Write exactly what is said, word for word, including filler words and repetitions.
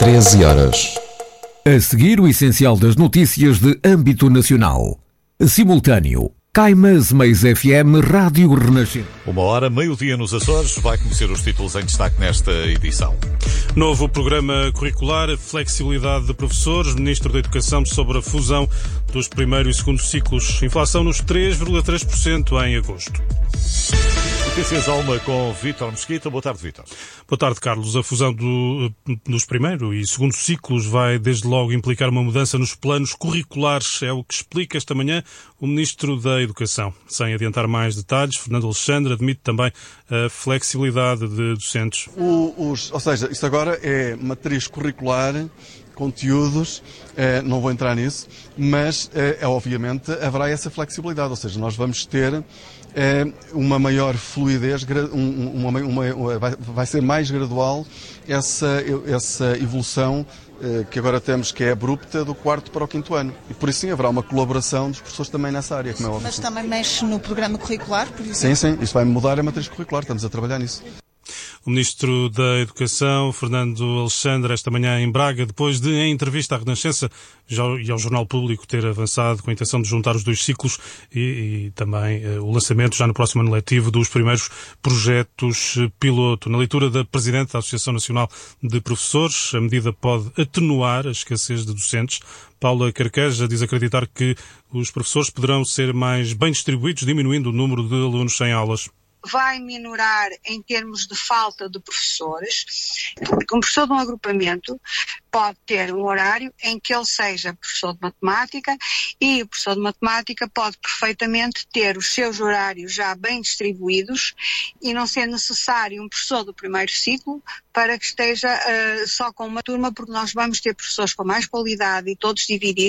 treze horas. A seguir, o essencial das notícias de âmbito nacional. Simultâneo. Caimãs Meias F M, Rádio Renascença. Uma hora, meio-dia nos Açores, vai conhecer os títulos em destaque nesta edição. Novo programa curricular, flexibilidade de professores, Ministro da Educação sobre a fusão dos primeiro e segundo ciclos. Inflação nos três vírgula três por cento em agosto. Notícias Alma com Vítor Mesquita. Boa tarde, Vítor. Boa tarde, Carlos. A fusão do, dos primeiro e segundo ciclos vai desde logo implicar uma mudança nos planos curriculares. É o que explica esta manhã o Ministro da Educação. Sem adiantar mais detalhes, Fernando Alexandre admite também a flexibilidade de docentes. O, os, ou seja, isto agora é matriz curricular, conteúdos, eh, não vou entrar nisso, mas eh, é, obviamente haverá essa flexibilidade, ou seja, nós vamos ter eh, uma maior fluidez, uma, uma, uma, vai, vai ser mais gradual essa, essa evolução eh, que agora temos, que é abrupta, do quarto para o quinto ano. E por isso sim haverá uma colaboração dos professores também nessa área. Como é óbvio. Mas também mexe no programa curricular, por exemplo? Sim, sim, isso vai mudar a matriz curricular, estamos a trabalhar nisso. O Ministro da Educação, Fernando Alexandre, esta manhã em Braga, depois de, em entrevista à Renascença e ao Jornal Público, ter avançado com a intenção de juntar os dois ciclos e, e também eh, o lançamento, já no próximo ano letivo, dos primeiros projetos piloto. Na leitura da Presidente da Associação Nacional de Professores, a medida pode atenuar a escassez de docentes. Paula Carqueja diz acreditar que os professores poderão ser mais bem distribuídos, diminuindo o número de alunos sem aulas. Vai minorar em termos de falta de professores, porque um professor de um agrupamento pode ter um horário em que ele seja professor de matemática e o professor de matemática pode perfeitamente ter os seus horários já bem distribuídos e não ser necessário um professor do primeiro ciclo para que esteja uh, só com uma turma, porque nós vamos ter professores com mais qualidade e todos divididos.